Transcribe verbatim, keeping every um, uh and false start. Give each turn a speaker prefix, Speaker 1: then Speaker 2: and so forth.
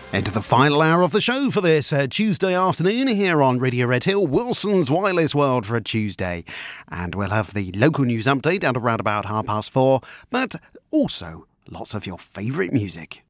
Speaker 1: Into the final hour of the show for this uh, Tuesday afternoon here on Radio Red Hill, Wilson's Wireless World for a Tuesday. And we'll have the local news update at around about half past four, but also lots of your favourite music.